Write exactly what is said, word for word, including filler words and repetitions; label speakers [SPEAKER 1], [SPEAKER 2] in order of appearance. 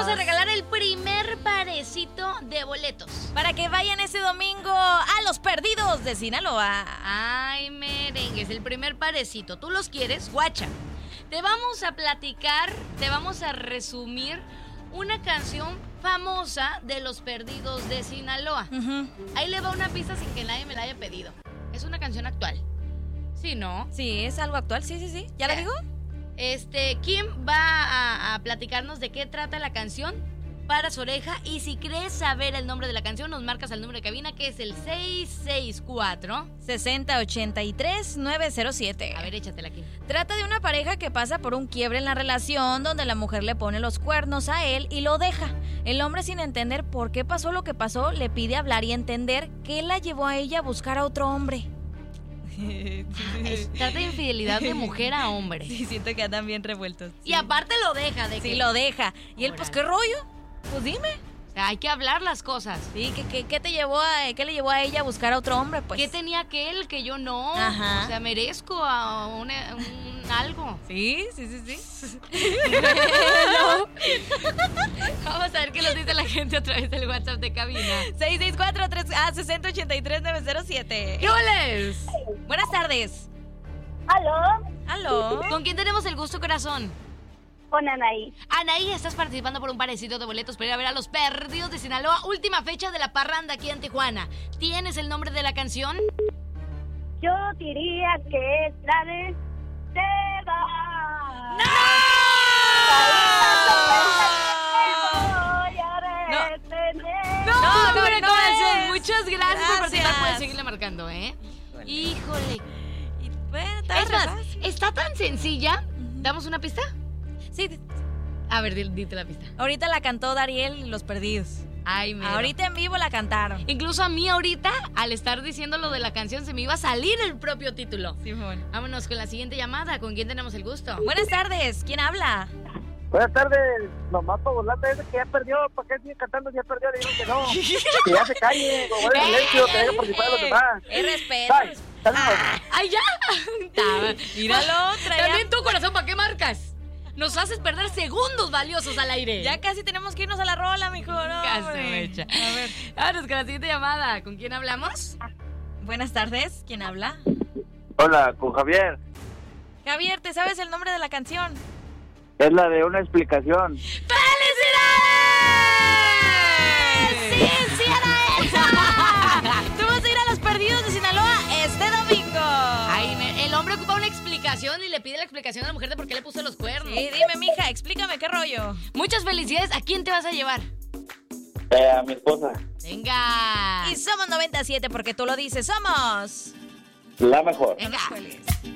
[SPEAKER 1] vamos a regalar el primer parecito de boletos
[SPEAKER 2] para que vayan ese domingo a Los Perdidos de Sinaloa.
[SPEAKER 1] Ay, merengues, el primer parecito. ¿Tú los quieres? Guacha. Te vamos a platicar, te vamos a resumir una canción famosa de Los Perdidos de Sinaloa. Uh-huh. Ahí le va una pista sin que nadie me la haya pedido. Es una canción actual. ¿Sí, no?
[SPEAKER 2] Sí, es algo actual, sí, sí, sí. ¿Ya la digo?
[SPEAKER 1] Este, ¿quién va a, a platicarnos de qué trata la canción? Para su oreja. Y si crees saber el nombre de la canción, nos marcas al número de cabina, que es el seis seis cuatro,
[SPEAKER 2] seis cero ocho tres, nueve cero siete.
[SPEAKER 1] A ver, échatela aquí.
[SPEAKER 2] Trata de una pareja que pasa por un quiebre en la relación, donde la mujer le pone los cuernos a él y lo deja. El hombre, sin entender por qué pasó lo que pasó, le pide hablar y entender qué la llevó a ella a buscar a otro hombre.
[SPEAKER 1] Trata de infidelidad de mujer a hombre.
[SPEAKER 2] Sí, siento que andan bien revueltos.
[SPEAKER 1] Sí. Y aparte lo deja de que...
[SPEAKER 2] Sí, lo deja. Y él, pues, ¿qué rollo? Pues dime.
[SPEAKER 1] O sea, hay que hablar las cosas.
[SPEAKER 2] Sí, ¿qué, qué, qué te llevó a, qué le llevó a ella a buscar a otro hombre, pues?
[SPEAKER 1] ¿Qué tenía aquel que yo no?
[SPEAKER 2] Ajá.
[SPEAKER 1] O sea, merezco a un, un algo.
[SPEAKER 2] Sí, sí, sí, sí.
[SPEAKER 1] No. Vamos a ver qué nos dice la gente a través del WhatsApp de cabina.
[SPEAKER 2] seis seis cuatro, tres, ah, seis cero ocho tres, nueve cero siete.
[SPEAKER 1] ¿Qué oles?
[SPEAKER 2] Buenas tardes.
[SPEAKER 3] ¿Aló?
[SPEAKER 2] ¿Aló?
[SPEAKER 1] ¿Con quién tenemos el gusto, corazón?
[SPEAKER 3] Con Anaí.
[SPEAKER 1] Anaí, estás participando por un parecito de boletos para ir a ver a Los Perdidos de Sinaloa. Última fecha de la parranda aquí en Tijuana. ¿Tienes el nombre de la canción?
[SPEAKER 3] Yo diría que es la de Se va.
[SPEAKER 1] ¡No!
[SPEAKER 2] No, no, no, no,
[SPEAKER 1] corazón. Muchas gracias,
[SPEAKER 2] gracias
[SPEAKER 1] por participar. Puedes seguirle marcando, ¿eh? Híjole. Híjole.
[SPEAKER 2] Y, bueno,
[SPEAKER 1] es más, está tan sencilla. ¿Damos una pista?
[SPEAKER 2] Sí.
[SPEAKER 1] A ver, dite la pista.
[SPEAKER 2] Ahorita la cantó Dariel y Los Perdidos.
[SPEAKER 1] Ay, mira.
[SPEAKER 2] Ahorita en vivo la cantaron.
[SPEAKER 1] Incluso a mí ahorita, al estar diciendo lo de la canción, se me iba a salir el propio título.
[SPEAKER 2] Sí, bueno.
[SPEAKER 1] Vámonos con la siguiente llamada. ¿Con quién tenemos el gusto?
[SPEAKER 2] Buenas tardes. ¿Quién habla?
[SPEAKER 4] Buenas tardes. Nomás para volante ese que ya perdió. ¿Para qué sigue cantando? Ya perdió. Le digo que no. Que ya se calle. Como el silencio. Que deje participar de los demás.
[SPEAKER 2] Es respeto.
[SPEAKER 4] Bye.
[SPEAKER 1] Ah, ¡ay, ya!
[SPEAKER 2] Míralo, traía...
[SPEAKER 1] También tu corazón, ¿para qué marcas? Nos haces perder segundos valiosos al aire.
[SPEAKER 2] Ya casi tenemos que irnos a la rola, mijo. No,
[SPEAKER 1] casi, mecha. A ver, vámonos con la siguiente llamada. ¿Con quién hablamos?
[SPEAKER 2] Buenas tardes. ¿Quién habla?
[SPEAKER 4] Hola, con Javier.
[SPEAKER 2] Javier, ¿te sabes el nombre de la canción?
[SPEAKER 4] Es la de Una Explicación.
[SPEAKER 1] ¡Felicidades! ¡Sí, sí era esa!
[SPEAKER 2] Tú vas a ir a Los Perdidos de Sinaloa este domingo.
[SPEAKER 1] Ay, me, el hombre ocupa una explicación y le pide la explicación a la mujer de por qué le puso los cuernos.
[SPEAKER 2] Sí, dime, mija, explícame qué rollo.
[SPEAKER 1] Muchas felicidades. ¿A quién te vas a llevar?
[SPEAKER 4] Eh, a mi esposa.
[SPEAKER 1] Venga.
[SPEAKER 2] Y somos noventa y siete porque tú lo dices, somos...
[SPEAKER 4] La mejor.
[SPEAKER 1] Venga.
[SPEAKER 2] Feliz.